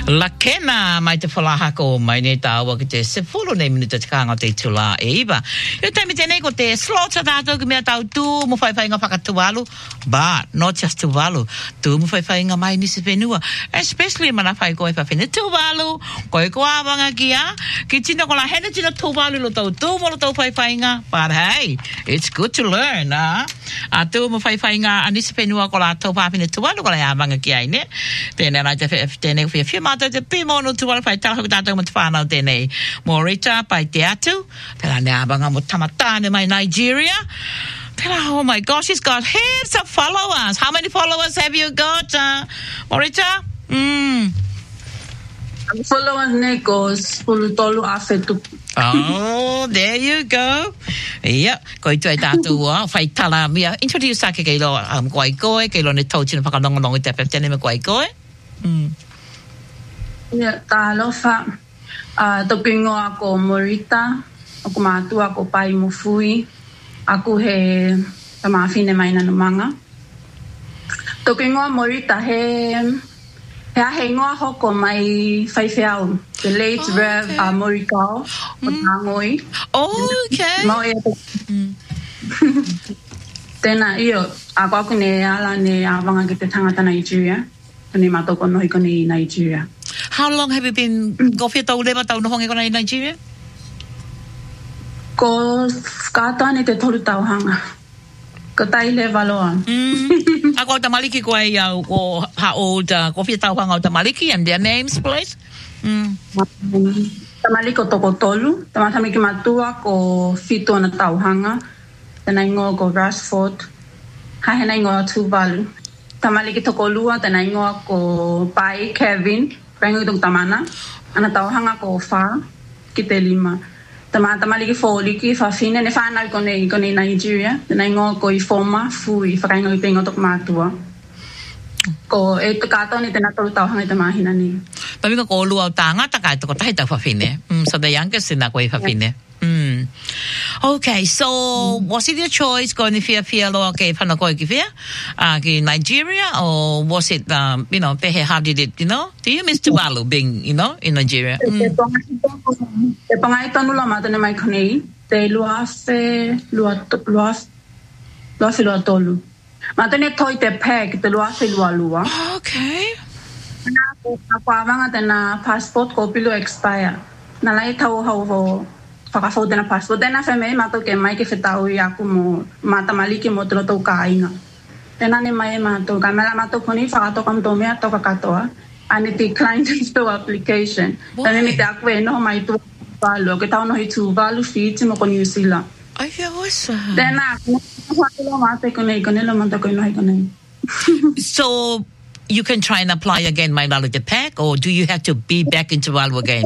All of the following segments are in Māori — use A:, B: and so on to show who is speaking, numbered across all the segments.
A: Lakena mai te whalaha ko mai ne tāua ki te 10 minuta te kānga te tula e iwa. Yo taimi tēnei ko te slota tātou ki mea tau tū mo whaiwhainga whakatualu, but not just tualu, tū mo whaiwhainga mai nisi whenua, especially mana whai koe whawhine tualu, koe ko awanga kia, ki tina ko la hene tina tualu lo tau tū mo lo tau whaiwhainga, but hey, it's good to learn, a tū mo whaiwhainga a nisi whenua ko la tau whawhine tualu ko la awanga kia ine, tēnei rai te tēnei whia te pimono tuala whai tāko tātou mo te whānau tēnei. Morita, pai te atu. Tēnā ne abanga mo tamatāne mai Nigeria. Tēnā, oh my gosh, he's got heaps of followers. How many followers have you got, Morita?
B: Followers ne goes pulutolu afetu.
A: Oh, there you go. Yep, ko i tui tātou whai tala mia. Introduce ake kei lo koe koe, kei lo ne tautina whakanongonongo te peptene me koe koe.
B: Ya, talofa. Topingo ako Morita. Ako mātua ako pai mo fui. Ako he tamawhine mai na numanga. Topingo Morita he ahe ngoa hoko mai whaiwhiau. The late Rev Morikau. O Tāngoi.
A: Okay.
B: Mau e tēnā io. Ako ne ala ne awanga ki te tangata Nigeria. Kone matoko nohi kone i Nigeria.
A: How long have you been gofia tau lewa tau nohonge kona i Nigeria?
B: Ko kata ni te toru tau hanga. Ko tai lewa loa.
A: Ako o tamaliki ko ai au ko how old gofia tau hanga o tamaliki and their names please?
B: Tamaliki o toko tolu. Tamatami ki matua ko fito na tau hanga. Tēnā ingoa ko Rashford. Hahena ingoa Tuvalu. Tamaliki toko lua tēnā ingoa ko pai Kevin. Prengu itong tamana. Ana tau hanga ko wha ki te 5. Tamaliki whōliki whawhine ne whānau kone Nigeria. Tēnā ingoa ko i whoma fui whakaingo i pengo tok mātua. Ko e te kātau ni tēnā toru tau hanga i te mahina ni.
A: Pamika ko lua o tāngata kai toko tahi tau whawhine. So the youngest in that way whawhine. Okay, so was it your choice going to fia loa ke whanakoi ki fia ki Nigeria, or was it, how did it, do you miss Tuvalu being, in Nigeria?
B: Te pangai tonu la matane mai konei, te luafe lua tolu. Matane toi te peg, te luafe lua.
A: Okay.
B: Ako awanga tena passport ko pilo expire. Nalai tau hau whakawhau tēnā passport. Tēnā wheme mātou ke mai ke whetau i aku mo mātamaliki mo tō tau kāinga. Tēnā ne mai mātou. Ka mela mātou koni whakatoka mto mea toka katoa. And it declined to application. Tēnā me te aku e noho mai Tuvalu. Ke tau nohi Tuvalu whiti mo ko New Zealand.
A: Ai whia oisa.
B: Tēnā, whakilo mātou konei, konelo mātou koe nohi konei.
A: So, you can try and apply again, my Lalo te pack, or do you have to be back in Tuvalu again?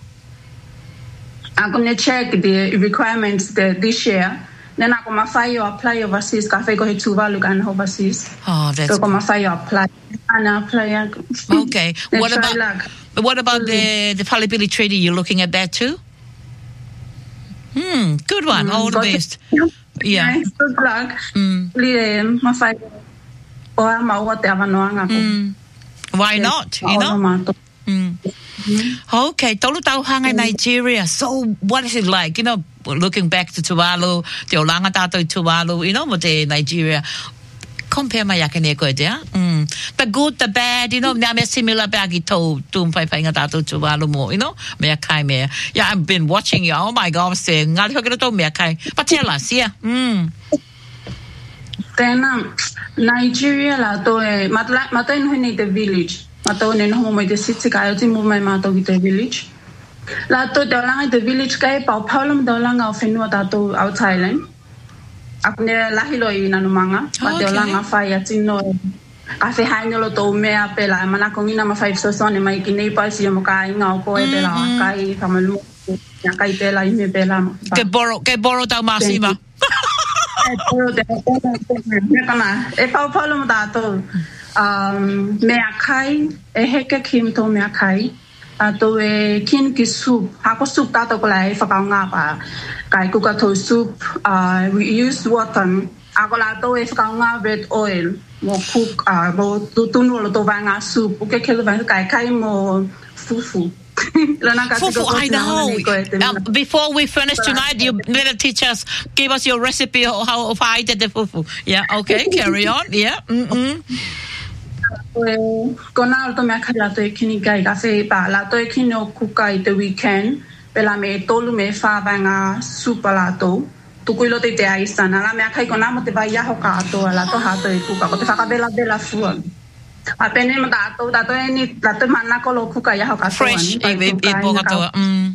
B: I'm going to check the requirements this year. Then I'm going to apply overseas. Ka go to Tuvalu and overseas.
A: Oh, that's
B: so I'm going to apply. And apply.
A: Okay. What about the fallibility treaty? You looking at that too? Good one. All the best. Yeah.
B: Good luck.
A: Why not? Okay, tolu tau hanga Nigeria. So what is it like? Looking back to Tuvalu, te olanga tātou Tuvalu, mo te Nigeria. Compare mai ake ne koe te, The good, the bad, nea mea similar bagi tau whaiwhainga tātou Tuvalu mo, mea kai mea. Yeah, I've been watching you. Oh my God, se ngari hokera tau mea kai. But tell us, yeah.
B: Tēnā, Nigeria la to e, matai nohi nei te village. Matau ne noho mo te city ka oti mo mai matau ki te village. La to te olanga i te village kai pau paulam te olanga o whenua tātou au Thailand. Aku ne lahilo i nanumanga. Pa te olanga whai atino e ka whehainolo tō mea pela. E manako ngina ma whai sosone mai ki nei paisi mo ka inga o koe pela. Kai whamalu. Kai pela i me pela.
A: Ke boro tau masima.
B: E pau paulam tātou. Mea kai, e heke kim tō mea kai, tō e kin ki soup, hako soup tātou ko lai whakao ngā pa, kai kuka tō soup, we use water, ako la tō e whakao ngā red oil, mo cook mo tutun lo to vanga soup o ke kelo vanga kai mo fufu.
A: Fufu, I know. Before we finish tonight, you better teach us, give us your recipe of how I did the fufu. Yeah, okay, carry on. Yeah.
B: Kona to me khala to kini kai ka se pa la to kini o kukai the weekend pela me tolu me fa vanga soup la to. Tukuilo te ai sana la me kai kona mo te vai ya ho ka to la to ha to kuka ko te fa ka bela fu. Apene mo dato ni dato manna ko lo kuka ya ka
A: fresh e po ka to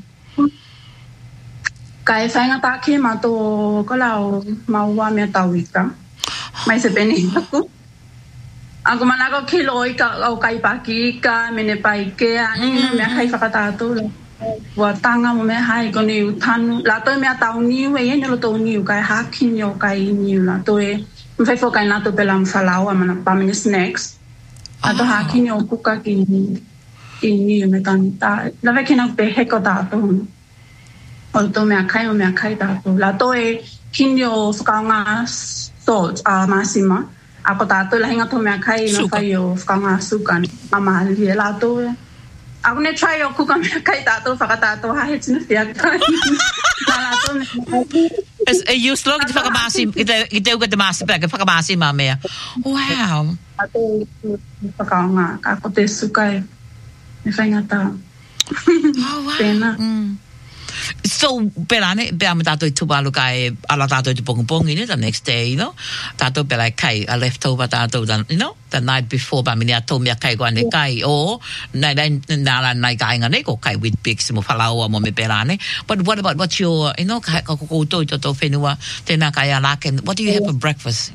B: kai fa nga ta ke ma to ko la ma wa me ta wika mai se pene ko ako mana ko kilo o kai pa ki ka me ne pai ke ani me kai fa ta to wa tanga mo me hai ko ni utan la to me ta ni we ye no to ni kai ha kin yo kai ni la to e me fa fo kai na to pelam falawa mana pa me snacks ato haki ni o kuka ki ni me tanta la ve kina pe heko dato o to me akai dato la to e kinyo fkanga salt masima ako dato la hinga to me akai no fa yo fkanga sukan ama li la to ako ne try o kuka me akai dato fa dato ha het ne fia la to
A: you slog de fakamasi ite uga de masi pa fakamasi mame wow
B: ato pakanga ako te sukai me fangata pena
A: so pelane pe am tato tu balu kai ala tato tu pong in the next day tato pe like kai a leftover tato dan the night before ba minia to me kai ko ane kai o na nai kai ngane ko kai with pigs mo falawa mo me pelane but what about what your kai ko to fenua tena kai ala ken what do you have for breakfast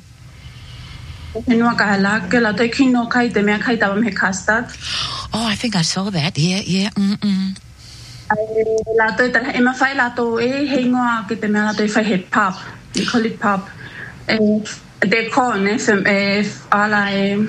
B: Enua ka la ke la te kino kai te me kai ta me custard.
A: Oh, I think I saw that. Yeah.
B: La to ta e ma fai la to e hengoa ke te me la to fai he pap. We call it pap. De corn fem ala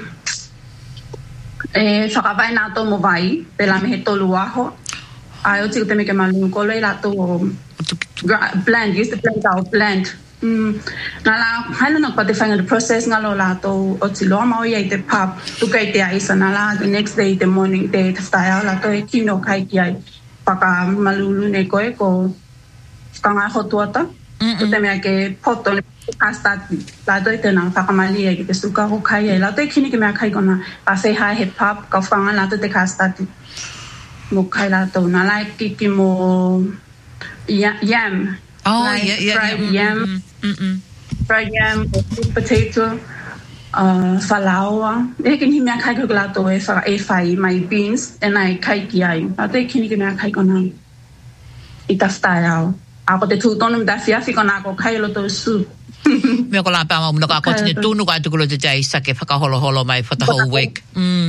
B: fa vai na to mo vai pe la me to luaho. Ai o te me ke malu ko le la to blend use the blend nala halo na pati fanga the process ngalo la to o tilo ma o ye te pap tu kai te ai sanala the next day the morning day te style la to kino kai ki ai paka malulu ne ko kanga hotuata tu te me ke poto le pasta la to te na paka mali e te suka ko kai la to kini ke me kai kona pa se ha he pap ka fanga la to te pasta mo kai la to na la ki mo yam fried yam, fried yam, sweet potato, falawa. I can hear me kai ko la to e fai my beans and I kai ki ai. Ate kini ke me kai ko na. Ita style. Ako te tu tonum da fia fi ko na ko kai lo to soup.
A: Me ko la pa mo no ka ko tini tu no ka tu ko te jai sa ke fa ka holo mai for the whole week.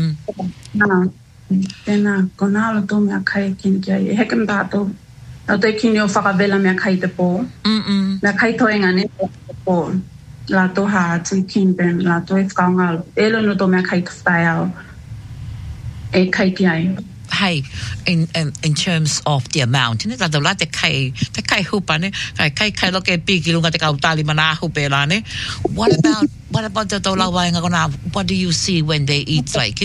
B: Tena ko na lo to me kai kini ki ai. Hekem da to Ato kini o whakawela mea kai te pō. Mea kai toenga ne po. La to ha te kinben, la to e whakaongalo. Elo no to mea kai te whaiao. E kai ki ai.
A: Hey, in terms of the amount, tato la te kai hupa ne, kai loke piki lunga te kautali mana hupe la ne. What about the tau lawainga kona? What do you see when they eat like,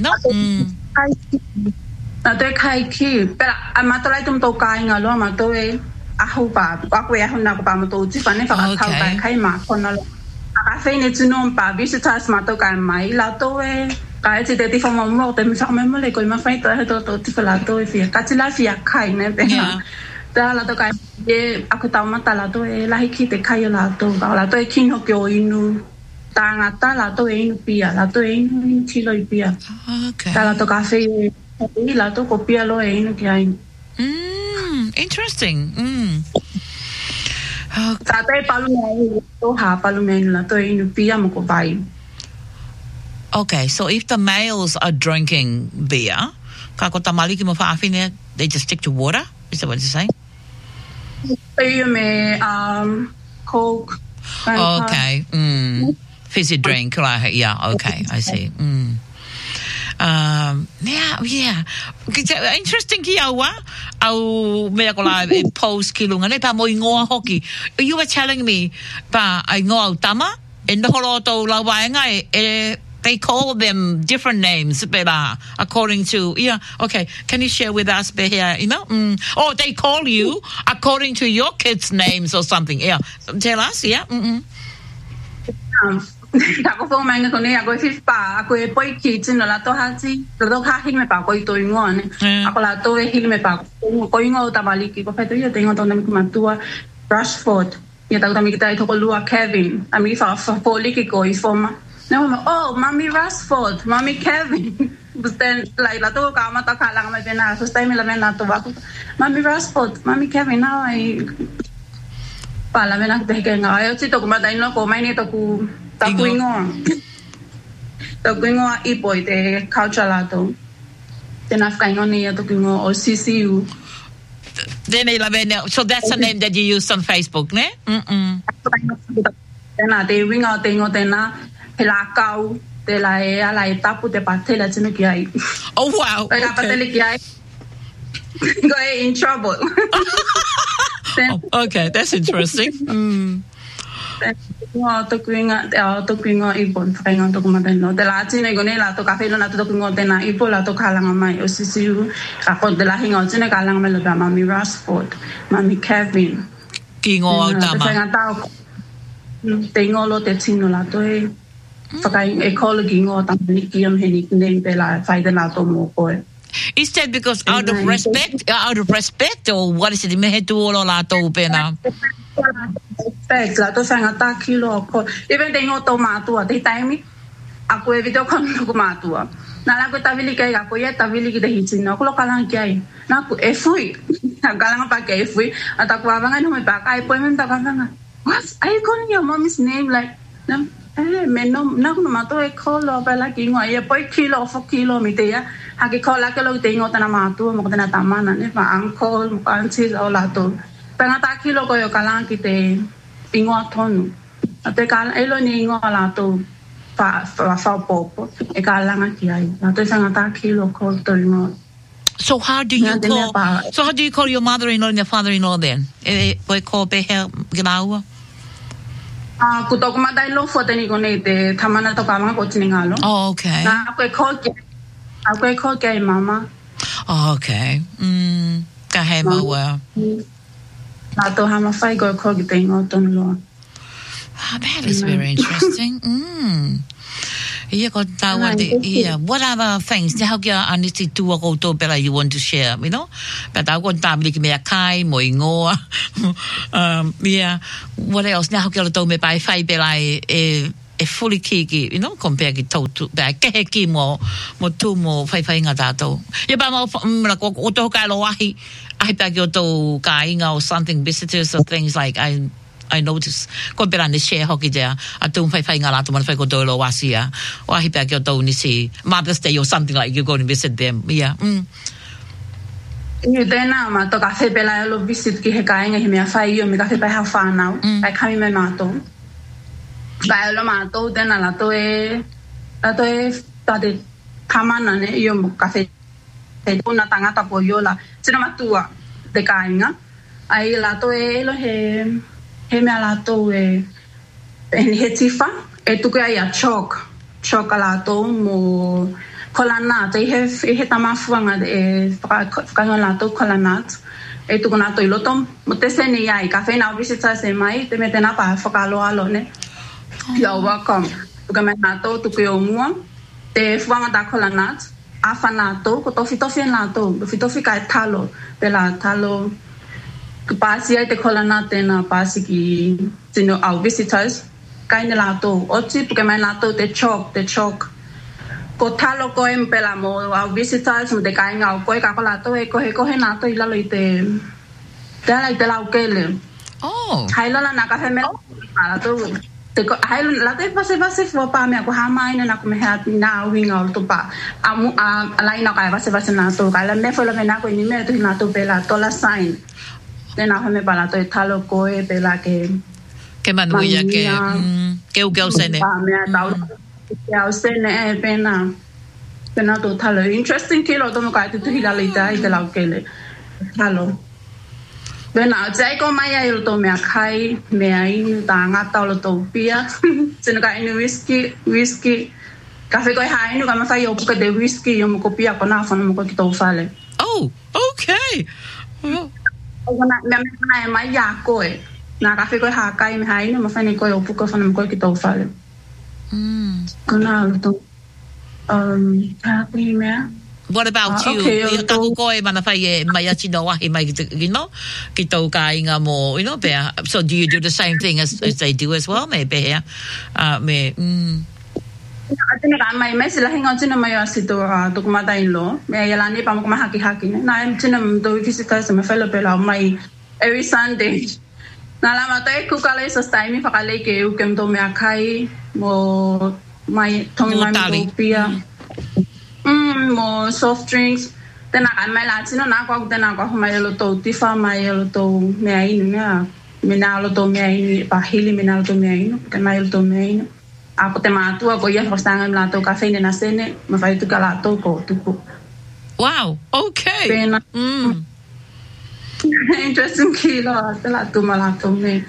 B: Na te kai ki pera amato lai tum to kai nga lo amato e ahu pa aku e ahu na ko pa mo to ti fa ne fa ka kai ma kono ka fe ne tuno pa visitors ma to kai mai la to e ka e te fa mo te mi fa me mo le ko ma fa to ti fa la to e fi ka ti la fi kai ne pe ta la to kai e aku ta ma ta la to e la ki te kai la to e kin ho kyo inu ta nga ta la to e inu pia la to e inu ti lo pia ta la to ka fe la to copia lo e no que hay.
A: Interesting.
B: Tata palumen to ha palumen la to e no pia mo ko vai.
A: Okay, so if the males are drinking beer, ka ko tamali ki mo fa afine, they just stick to water? Is that what you're saying?
B: Coke.
A: Okay. Fizzy drink, like, yeah, okay, I see. Yeah. Interesting ki awa. Au mea ko la post ki lunga ne pa mo ingoa hoki. You were telling me pa ai ngoa tama in the holoto la waenga they call them different names, but according to okay. Can you share with us, here? Oh, they call you according to your kids' names or something. Yeah, tell us. Yeah.
B: Ako po may ngakone ako fifa ako poi kids no la to ha si to ha hin me pa ko to ingone ako la to hin me pa ko ingo tabaliki ko peto yo tengo to na mi kumatua Rashford ya ta mi kita to ko lua Kevin ami fa poliki ko ifoma no oh mami Rashford mami Kevin busten like la to ka mata kala nga mena so stay mi la mena to ba mami Rashford mami Kevin now I pala mena te ke nga ayo si to ko mata ino ko mai ni to ku Takuingo ipoi te kauchalato. Te nafkaingo ni takuingo o CCU.
A: So that's the name that you use on Facebook, ne?
B: Tena te winga tengo tena pelakau te la ala etapu te patela tino kiai.
A: Oh wow.
B: Okay. Patela kiai. Go in trouble.
A: Okay, that's interesting.
B: To kuinga ipon fainga to kumateno de la tine gone la to cafe na to kuinga de na ipo la to kalanga mai o sisiu ako de la hinga tine kalanga mai lo da mami Rashford mami Kevin
A: kingo tama
B: tengo lo te tino la to e fakai ecology ngo tamani kiam heni nem de la fai de la to mo ko.
A: Is that because out of respect or what is it? Me hetu olo la to pena.
B: Respect la to sanga ta kilo ko. Even tengo tomato te taimi ako e video kon ko matua. Na la ko tabili kai ako ye tabili ki de hitino ko lo kalang kai. Na ko e fui. Kalang pa kai fui ata ko avanga no me pa kai po men ta kanga. What? Are you calling your mommy's name like me no mato e kolo pela ki ngo ye poi kilo fo kilo mi te ya ha ki kola ke lo tengo tana mato mo tana tamana ne pa uncle mo auntie o la to tana ta kilo ko yo kala ki te ingo tonu ate kala elo ni ngo la to fa popo e kala nga ki ai na to tana ta kilo ko to ngo.
A: So how do you call your mother-in-law and your father-in-law then? Poi ko pe he gnawa.
B: Kutok maday lo fo tani ko ne te thamana to kama ko tiningalo.
A: Oh, okay.
B: Na ako ko kay mama.
A: Oh, okay. Kahema wa.
B: Na to hama fai ko tengo ton lo.
A: That is very interesting. What other things? How can I to go to better you want to share? But I want to make me a kai moingoa. What else? Now how to me by five a fully kiki, compared to that keki mo tu mo five dato. Ba mo like auto kailoahi. I beg you to kainga or something visitors or things like I notice ko pera ni share hoki dia atung fai ngala to man fai ko dolo wasia wa hi pa ko to ni si Mother's Day or something like you go and visit them you
B: dena ma to cafe pela lo visit ki he kai ngi me fai yo me cafe pa ha fa now ai kami me mato ba lo mato dena la to e ta de kamana ne yo mo cafe te una tangata po yo la sina matua de kai nga ai la to e lo he me ala to en hetifa tu que ai a chocolato mo colanat he tamafuanga fa la to colanat tu kuna to ilotom mo te se ni ai cafe na visita se mai te metena pa fa lo alo ne you're welcome tu que me na to tu que o mo te fuanga da colanat afanato ko to fitofi na to fitofi ka talo pela talo pasi ai te kolana tena pasi ki tino au visitors kaine lato oti porque mai lato te chok ko talo ko em pela mo au visitors mo te kainga au ko ka lato e ko he nato ila lo te la ukele
A: oh
B: hailo la na ka he me ala to te ko hailo la te pase fo pa me ko ha mai na ko me ha na winga to pa amu ala ina ka pase na to ka la me fo la me na ko ni me to na to pela to la sign Tena hame pala to talo koe pela ke
A: manuia ke u sene.
B: Me tau ke sene pena to talo interesting kilo to mo ka tu hila lita I te lau kele talo. Bena, jai ko mai ai lo mea kai, mea inu ta ngata lo to pia. Sino ka inu whisky. Kafe ko ha inu ka mafai o puka de whisky yo mo ko pia ko na fa mo ko ki to fale.
A: Oh, okay.
B: O na me mai ya ko e. Na kafe ko ha kai me ha inu mafai ni ko o puka fa mo ko ki to fale. Ko na lo to happy mea.
A: What about you?
B: Okay,
A: Ka ko e mana fai e mai ati no wahi mai ki tau ka inga mo, so do you do the same thing as they do as well, maybe here?
B: Atene ka mai sila hinga tino mai asito to kumata inlo. Me yala ni pa mo kumahaki-haki ne. Na tino do visitors me fellow pela mai every Sunday. Na la matai ku kala sa time fa kala ke u kem to me akai mo mai tongi mai pia. Mo soft drinks. Tena ka mai la tino na ko tena ko mai lo to tifa mai lo to me ai na. Me na lo to me ai pa hili me na lo to me ai no. Ka mai lo to me ai no. Ako te matua ko ia forstanga me lato café na sene me fai tu kalato ko tuku.
A: Wow, okay.
B: Pena. Interesting kilo te lato malato me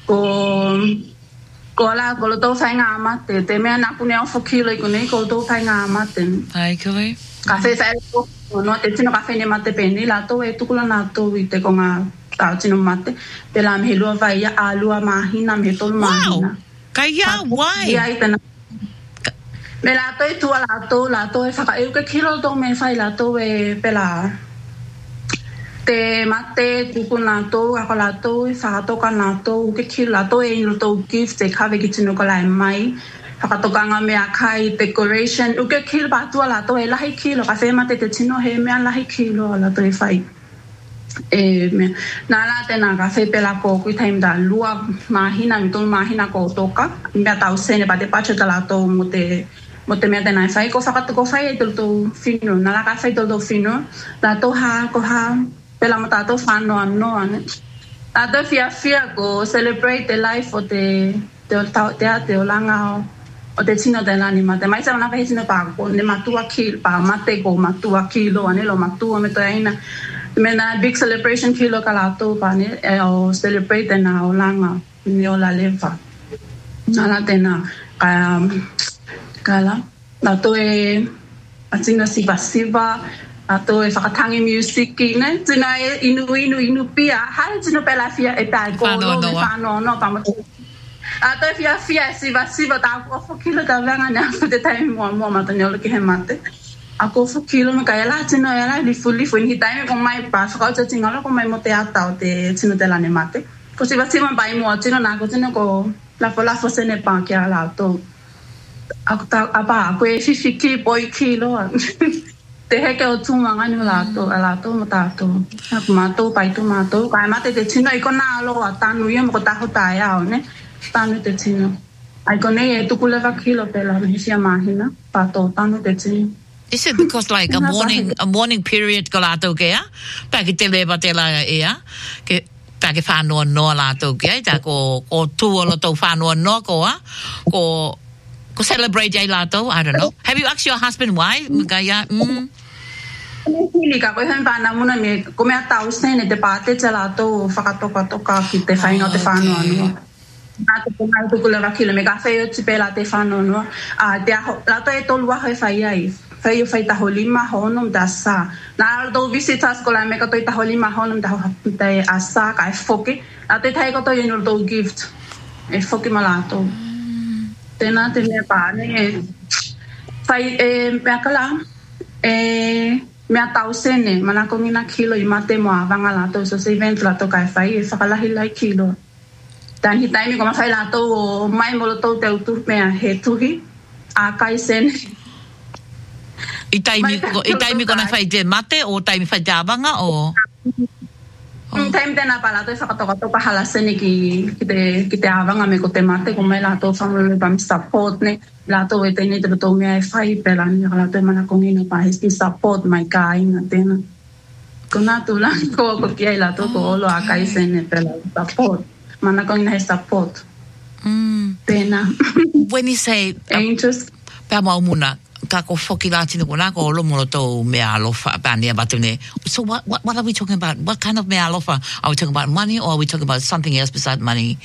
B: ko la ko lo to fai nga mate te me na pune o kilo ko nei ko to fai nga mate.
A: Ai koi.
B: Café fai ko no te tino café ne mate peni lato e tu kula na to ite ko nga ta tino mate te la me lo vai ya alua mahina me to mahina.
A: Kaya, why?
B: Me lato e tua lato e whaka eu ke kilo to me whai lato e pela te mate tuku lato ako lato e whakatoka lato ke kilo lato e ino to gift e kawe ki tino ka lai mai whakatoka nga mea kai decoration uke kilo ba tua lato e lahi kilo ka whe mate te tino he mea lahi kilo lato e whai na la tena ka fe pela ko ku time da lua mahina mi to mahina ko toka me tau sene pa te pacho ta la to mo te me tena fai ko fa fai to fino na la ka fai to fino la to ha ko ha pela mo ta to fa no ane a to fia ko celebrate the life of the olanga o te tino de la anima te mai sa na fa tino pa ko ne matua kil pa mate ko matua kilo ane lo matua me to ina me na big celebration kilo kalato pane o celebrate na olanga ni ola leva na tena kala na to e atina siva ato e whakatangi music ne tina inu pia ha tina pela fia e pa ko no pa mo ato fia siva ta ko kilo ta vanga na te time mo matanyo ke hemate ako fo kilo me kaya la tino era li fully ni time ko mai pa fa ka tinga lo ko mai mo te ata o te tino te la ne mate ko si va si man bai mo tino na ko tino ko la fo se ne pa kia la to ako ta apa ko e fi boy kilo te he ke o tu manga ni la to mo ta to ako ma to pai to ma to ka mate te tino i ko na lo ata nu ye mo ko ta ho ta ya o ne tanu te tino ai ko ne e tu kula va kilo pe la me sia mahina pa to tanu te tino.
A: Is it because like a morning period ko lato kea? Paki te lewa te la ea? Ke paki whanua noa lato kea? Ta ko tuolo tau whanua noa koa? Ko celebrate ai lato? I don't know. Have you asked your husband why? Kaya,
B: Hili ka ko hen pana muna me ko me tau sene te pate te lato whakatoka ki te whainga te whanua noa. Ato ko mai tuku lewa kilo me ka whai o tipe la te whanua noa. Te aho, lato e tolua hoi whai ai. Fai taho lima honum da sa na do visitas ko la me ka to taho lima honum da te asa ka foki a te tai ko to yeno do gift e foki malato tena te me pa ne fai me kala me tausene mana ko mina kilo i mate mo avanga la to so se event la to ka fai e fa la hilai kilo dan hitai mi ko ma fai la to mai mo lo to te tu me he tuhi a kai sen
A: I taimi kona whai te mate o taimi whai te awanga o?
B: Taimi tēnā pala toi whakatoka hala sene ki te awanga me ko te mate ko mai lato whamulu pam support ne lato e tēne te roto mea e whai pela ni lato e mana kongina pa hesti support mai ka inga tēnā. Ko nā tu lang ko ki ai lato ko olo a kai sene pela support. Mana kongina he support. Tēnā.
A: When you say...
B: Angels.
A: Pea maumuna. kako foki la tino ko na ko lo mo to me alofa bani batune. So what are we talking about? What kind of me alofa? Are we talking about money or are we talking about something else besides money?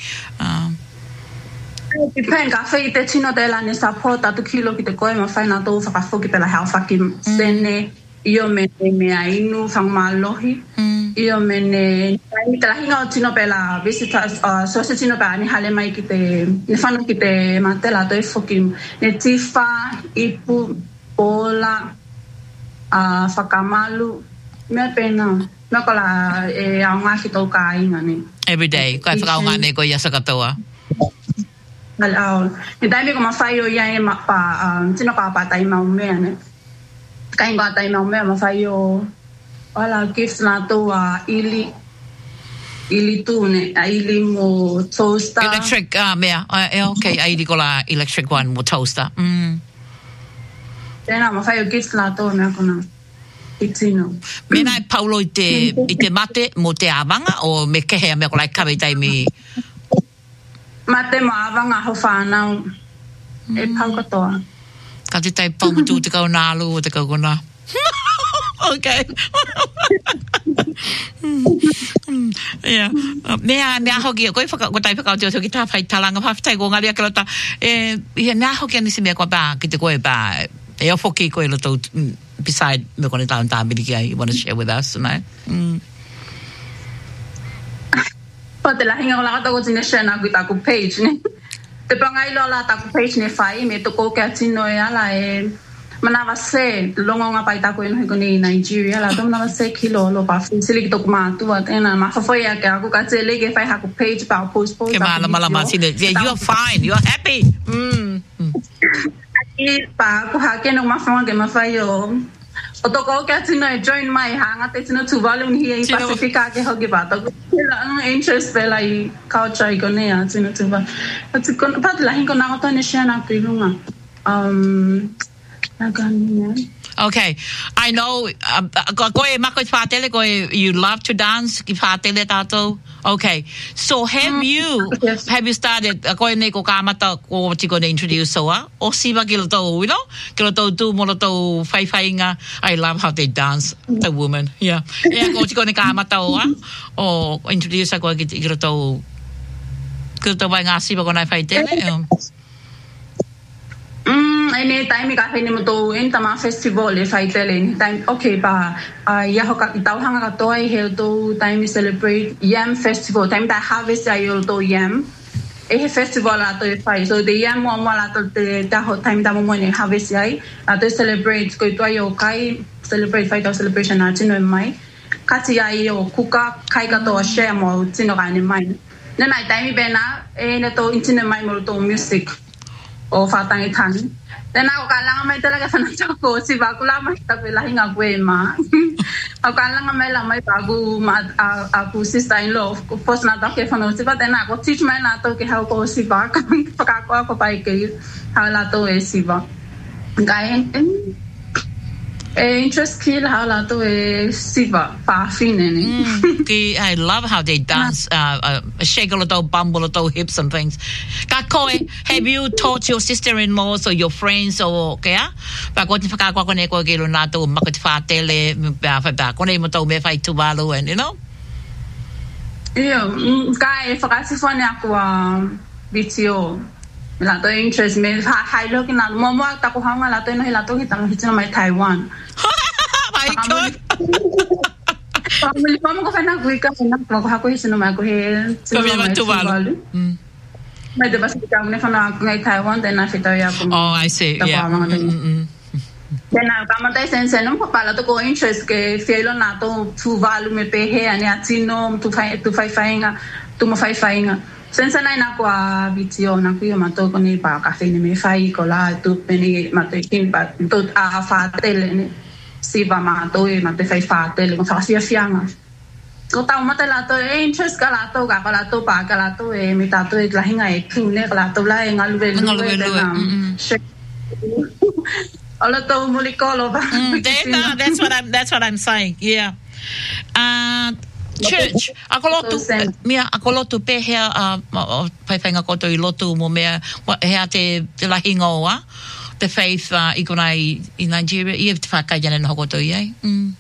B: Depende ka fe te tino de la ne support tu kilo ki te koe ma fai na to fa foki pela ha fa ki sene io me ainu fa malohi. Io me ne la hinga tino pela visitors so se tino pa ni hale mai ki te ne fano ki te matela to foki ne tifa ipu ola fakamalu me pena no kola e anga ki to ka inga ni
A: every day ka fa nga ne ko ya sa katoa
B: al ni dai me ko ma fai o ya e ma pa tino ka pa tai ma me ne ka inga tai ma me ma fai o ala gifts na to ili tune ili mo toaster
A: electric okay ili ko la electric one mo toaster
B: tena ma fai o gifts na to na kona itino
A: me nai paulo i te mate mo te avanga o me kehe me ko lai kawe tai mi
B: mate mo avanga ho whānau e pau katoa
A: ka te tai pau tu te kau nālu o te kau kona okay yeah me hoki ko tai whakau te o ki tā whai talanga whawhitai ko ngari akalata me hoki anisi mea kua pā ki te koe pā e ofoki koe lo tau beside me kone tāun tāmiriki you want to share with us tonight
B: po te lahinga o laka tako tine share na kui taku page ne te pangai lo la taku page ne whai me to ko kia tino e ala e manawa se longo nga pai taku ino hiko ni Nigeria la to manawa se kilo lo pa sili ki toku mātua tena mawhawhoi a ke aku ka te lege whai haku page pa post
A: ke malama sine you're fine you're happy
B: pa aku hake no mawhawha ke mawhai o toko kia tino e join mai hanga te tino Tuvalu ni i Pasifika ke hoki pa toko interest pela i culture i konea tino Tuvalu pati la hinko na oto ne share na kuilunga
A: okay I know koe mako i whātele koe you love to dance ki whātele tātou okay so have you started koe nei ko kāmata ko tiko ne introduce soa o siwa ki lo tau you know ki lo tau tu mo lo tau whaiwhainga I love how they dance the woman yeah ko tiko ne kāmata oa o introduce a koe ki lo tau vai ngā siwa ko nai whaitele
B: Ene time ka fini mo to en tama festival e fai tele time okay pa ya ho ka tau hanga ka toi he to time celebrate yam festival time that harvest ayo to yam e festival la to fai so the yam mo la to the ho time da mo ne harvest ai la to celebrate ko to ayo kai celebrate fai to celebration na tino mai kati ayo kuka kai ka to share mo tino ka ni mai na nai time be na e na to tino mai mo to music o fatangi tan then ako kailangan may talaga sa nandiyo si bago lamang tapilahin ako ma ako kailangan may lamay bago ako sister-in-law post na to kaya fano si ba then ako teach may na to kaya ako si ba pagkako ako pa kayo hala to si ba kaya interest kill hala to si ba pa-fin
A: I love how they dance shake a little bumble a little hips and things kakoe have you taught your sister-in-laws or your friends or kaya pagod pagkako ko ne ko kilo na to makot fatele pa ko ne mo to me fight Tuvalu and you know
B: kaya fakasi fone ako video la to interest me high look na mo ta ko hanga la to no la to hitang hitang mai Taiwan
A: my god
B: family mama ko fana ko ka na ko ha ko hisino ma ko he
A: Tuvalu
B: mai de basi ka ne fana ko ngai Taiwan then na fito ya ko
A: I see yeah
B: then na kama dai sense no pa la to ko interest ke fielo na to Tuvalu me pe he ani atino tu fai fainga tu mo fai fainga senza nai na kwa video na kuyo mato ko ni pa ka fe ni me fai ko la tu peni mato kin pa tu a fa tele ni si ba mato e mato fai fa tele ko fa sia fianga ko ta mata la to interest ka la to pa ka la to e mi ta to la hinga e ku ne ka la to la e ngalu na ala to mulikolo ba
A: that's what I'm saying yeah church akolotu pe hea pai whainga koto I lotu mo mea hea te lahinga oa the faith I konai in Nigeria I te whakaiana na hokoto I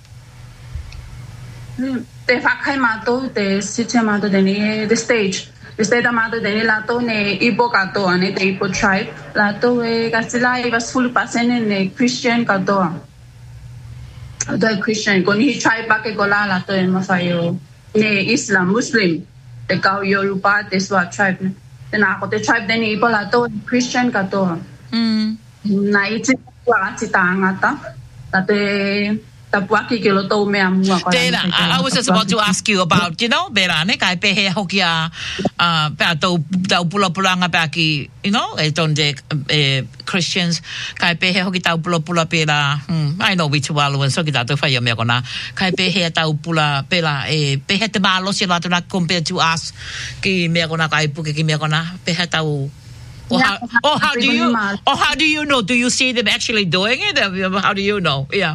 B: te whakai mātou te sitya mātou tēne the stage mātou tēne lātou ne Ibo katoa ne te Ibo tribe lātou kasila I was full pasene ne Christian katoa lātou Christian ko ni tribe pake ko la lātou mawhai ne Islam Muslim te kau Yoruba te Swat tribe tēnā ko te tribe tēne Ibo lātou Christian katoa na iti ati tāngata tate tapuaki ke loto mea mua
A: I was just about to ask you about bera ne kai pehe hoki a pa tau pula pulanga pa ki e tonde Christians kai pehe hoki tau pula pela I know which walu and so ki tau whai mea kona kai pehe tau pula pela pehe te malo si lato na compared to us ki mea kona kai puke ki mea kona pehe tau how do you know? Do you see them actually doing it? How do you know? Yeah.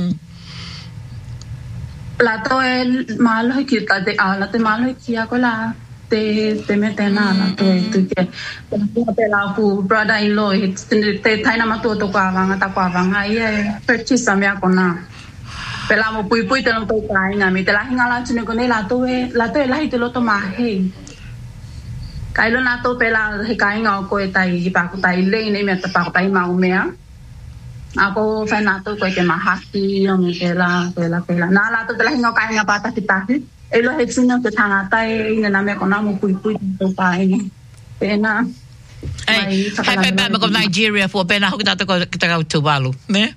B: Lato malo ki te ala te malo ki ako la te metena la tu ke te la ku brother in law te taina matu to ka vanga ia purchase amia kona pela mo pui te no to ka inga mi te la hinga la tune kone lato e la te lo to ma he kailo na to pela he ka inga ko e tai pa ku tai le ne me ta pa ku tai ma umea ako fa na to ko ke mahaki o me pela na la to la hinga ka inga pata titahi e lo he tsina te tanga tai ina na me ko na mo pui to pa inga pena
A: hey happy back of Nigeria for pena hoki tato ko kita ka Tuvalu ne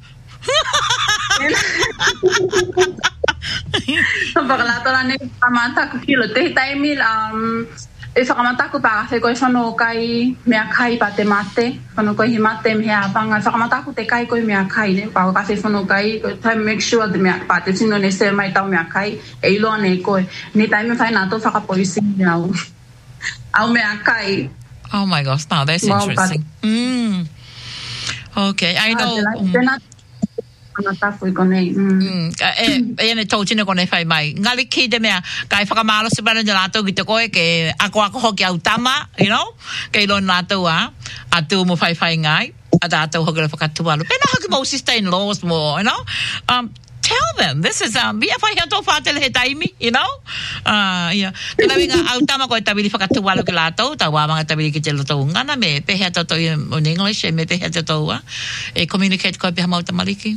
B: Pagkalato lang ni kamata ko kilo te taimil e whakamata ko pa kasi koe whanau kai mea kai pa te mate whanau koe hi mate mea panga whakamata ko te kai koe mea kai ne pa kasi whanau kai koe tai make sure te mea pa te sino ne se mai tau mea kai e iloa ne koe ni taime whai nato whakapoisi au mea kai.
A: Oh my gosh, now that's interesting. Okay, I know. E tau tino kone whai mai. Ngali ki te mea, kai whakamalo se mana nātou ki te koe, ke ako hoki au tama, ke ilo nātou a tu mo whai ngai, a tātou hoki le whakatualu. Pena hoki mo sister-in-laws mo, tell them, this is, ia whai hea tō whātele he taimi, Tēnā winga au tama koe tabili whakatualu ki lātou, tau wāmanga tabili ki te loto ngana, me pehea toto in English, me pehea toto e communicate koe peha mau tamariki.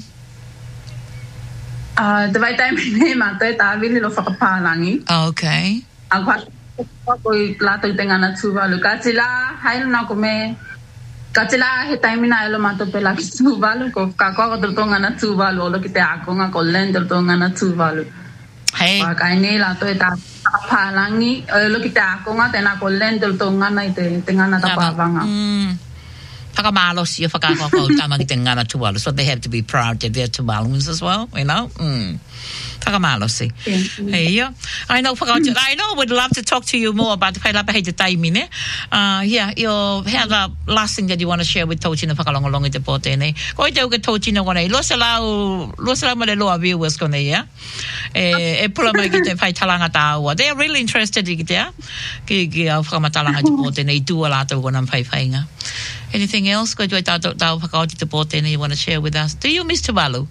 B: Te vai taime ne mātou e tāwili lo whakapālangi.
A: Okay.
B: Ako koe lātou te ngana Tuvalu. Ka tila, hailo nā ko me, ka tila he taime na elo mātou pela ki Tuvalu, ko ka koa ko ngana Tuvalu, olo ki te akonga ko lendo to ngana Tuvalu.
A: Hey.
B: Ka ne lātou e tā whakapālangi, olo ki te akonga, tēnā ko lendo to ngana i te ngana tapawanga.
A: Whakamalos i whakakoko tama ki te ngana Tuvalu, so they have to be proud that they're Tuvaluans as well, Whakamalosi. Yeah. I know, we'd love to talk to you more about the whailapa hei te taimine. Yeah, you'll have a last thing that you want to share with Tauchina whakalongolongi te pōtene. Ko i te uke Tauchina kone, losa lau ma le loa viewers kone, yeah? E pula mai ki te whai talanga tāua. They're really interested i ki te, ki au whakamatalanga te pōtene, I tua lātou kona mwhaiwhainga. Anything else? Ko i tui tātou whakaoti te pōtene you want to share with us? Do you miss Tuvalu?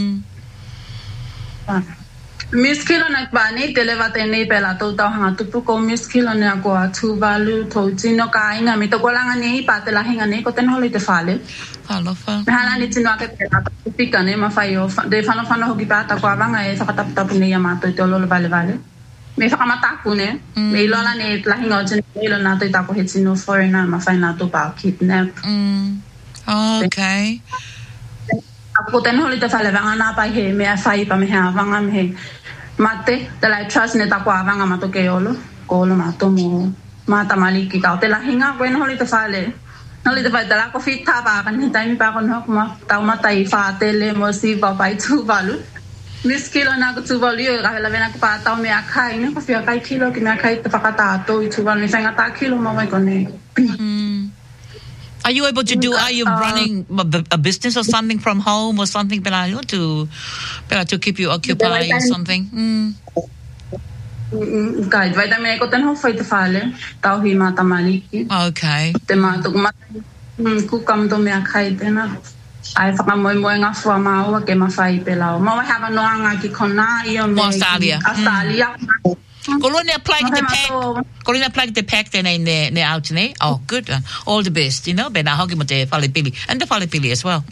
B: Miss kilo na bani te lewa te nei pela tau hanga tupu ko miss kilo na ko a Tuvalu tau tino ka inga mi to kolanga nei pa te lahinga nei ko ten holi te fale.
A: Alofa.
B: Me hala ni tino ake pela pika nei ma fai o de fano hoki pa ta ko avanga e whakatapu ne ia mātou te ololo vale. Me whakamataku ne. Me ilola ne lahinga o tino ilo nā toi tako he tino foreigner ma fai nā tō pa kidnap.
A: Okay.
B: Ako ten holi te whale wanga nā pai he mea whai pa me hea wanga me he mate te lai trust ne tako a wanga mato ke olo ko olo mato mo mata maliki kau te lahinga koe na holi te whale te lako whita pa kan he taimi pa kono hok ma tau matai whātele mo si papai Tuvalu Miss kilo na ko Tuvalu yo kahela vena ko pa tau mea kai ne ko whia kai kilo ki mea kai te whakatato I Tuvalu ni whainga tā kilo ma mai kone
A: Are you able to do? Are you running a business or something from home or something, to keep you occupied or something?
B: Kai, vai da me ko ten ho fai te fale, tau hi mata maliki.
A: Okay.
B: Te mata Ku kam to mea kai tena. Ai whakamoemoe ngā whua māua ke mawhai pe lau. Maua hava noa ngā ki kona i o me
A: Australia.
B: Australia.
A: Kolone apply the pack. Kolone apply the pack then ne out ne. Oh, good. All the best, you know. Ben ahoki mo te whalepili. And the whalepili as well.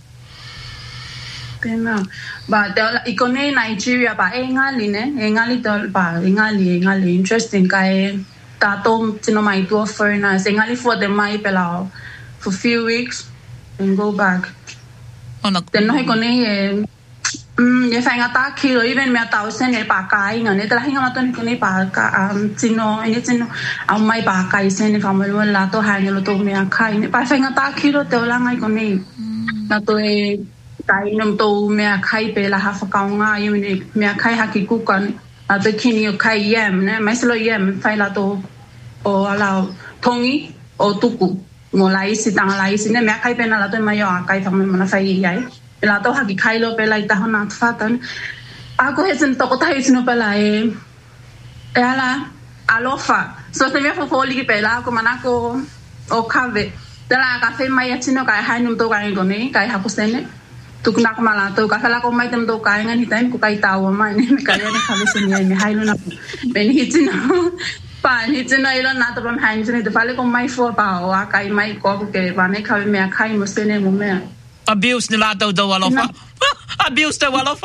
B: Pena. Ba te ikone Nigeria ba engali ne. Engali to ba engali interesting kai tato tino mai to foreigners. Engali for the mai pe lau for few weeks and go back. Then no ikone ye fa ngata kilo even me tau sen e pa kai ngane tla hinga maton ikone pa ka tino au mai pa kai sen e fa mo la to ha ngelo to me kai ne pa fa ngata kilo te la ngai ikone na to e kai nam to me kai pe la ha fa ka nga ye me kai ha ki ku kan a to kini o kai yem ne mai slo yem fa la to o ala tongi o tuku mo lai si tang lai si ne me kai pe na la to mai yo kai fa me na fa yai la to haki kailo pe lai ta hona fatan ako hesen to kota hisno pe lai ala alofa so te me fo li pe la ko manako o kave te la ka fe mai atino kai hanum to kai gone kai hakusene tukna ko mala to ka sala ko mai tem to kai ngan hitain ko kai tawo mai ne me kai ne kave sen me hailo na ben hitino pa hitino ilo na to pam hain sen te fale ko mai fo pa o kai mai ko ke ba ne kave me kai mo sene mo me
A: abuse ni la do walofa. Abuse the walofa.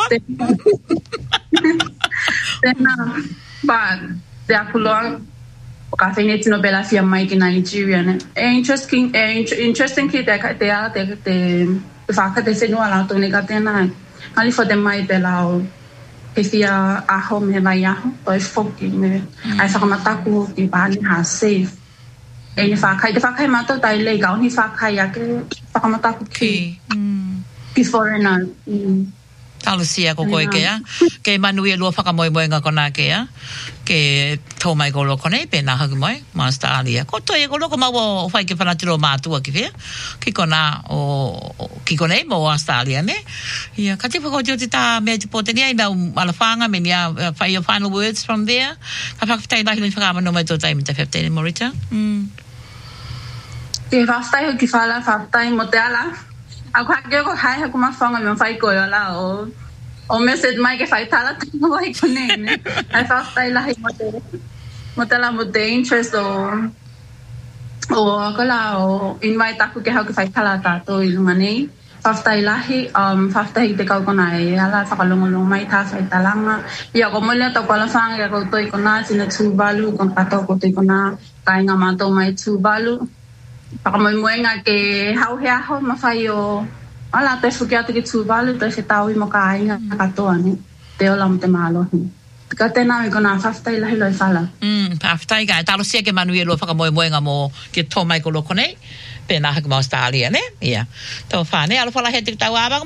B: But the akulon cafe netino bella fia mai in Nigeria ne. Interesting kid te fa te se no ala to ne katena. Ali for the mai bella e fia a home he vai a to foki me. Ai fa mata ku ki ba ni ha safe. E ni fa kai mato tai legal ni fa kai ya ke fa mata ku ki foreigner.
A: Talusia ko koe kea. Ke manui lua whakamoemoe ngā kona kea. Ke tō mai ko loko nei, pēnā hagu mai, ma Australia. Ko toi e ko loko maua o whai ke whanatiro mātua ki whea. Ki kona e mo Australia ne. Ia, ka te whakotio te tā mea te pōtenia, i mea alawhanga, me nia whai your final words from there. Ka whakawhitai lahi ni whakamano mai tō taimi te 15 Morita.
B: Ke whawhitai ho ki whawhitai mo te ala. Ako hake ko hai haku mawhanga me whai koe ala o message mai ke whai tala tanga wai kone ne. Ai whawhitai lahi mo te interest o ako la o invite aku ke hau ke whai tala tato i lunga nei. Whawhitai lahi, whawhitai te kau kona e ala whakalongolong mai tā whai talanga. Ia ko mole tau kala whanga ia ko toi kona sina tūbalu, kon kato ko toi kona kai ngā mātou mai tūbalu. Whakamoemoenga ke hauhea ho mawhai o ala te whuki atu ki tūwalu te whetau i mo ka ainga katoa ne te ola mo te mālohi. Ka tēnā i kona whawhitai lahi loi whala.
A: Whawhitai ka, talo sia ke manui e lua whakamoemoenga mo ke tō mai ko loko nei, pēnā haku ma Australia ne, ia. Tau whāne, alo whala he te tau āwanga.